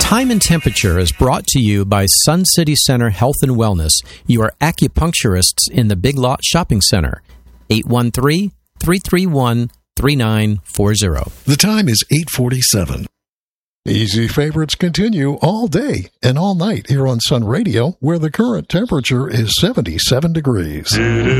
Time and Temperature is brought to you by Sun City Center Health and Wellness, your acupuncturists in the Big Lot Shopping Center. 813-331-3940. The time is 8:47. Easy favorites continue all day and all night here on Sun Radio, where the current temperature is 77 degrees.